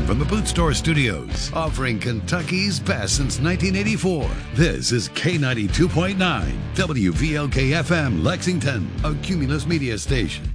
from the Boot Store Studios, offering Kentucky's best since 1984. This is K92.9, WVLK-FM, Lexington, a Cumulus Media station.